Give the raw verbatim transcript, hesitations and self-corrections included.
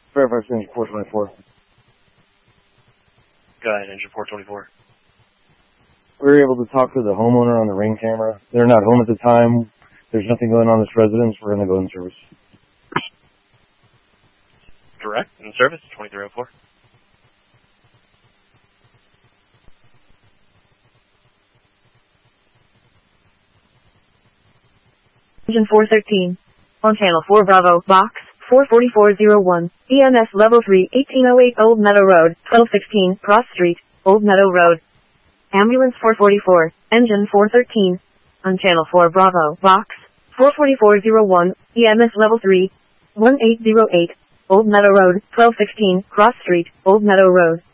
Fairfax Engine four twenty-four. Go ahead, Engine four twenty-four. We were able to talk to the homeowner on the ring camera. They're not home at the time. There's nothing going on in this residence. We're going to go in service. Direct, in service, twenty-three oh four. Engine four thirteen. On Channel four Bravo, Box four forty-four oh one. E M S Level three, eighteen oh eight Old Meadow Road, twelve sixteen Cross Street, Old Meadow Road. Ambulance four forty-four, Engine four thirteen. On Channel four Bravo, Box four forty-four oh one. E M S Level three, eighteen oh eight Old Meadow Road, twelve sixteen Cross Street, Old Meadow Road.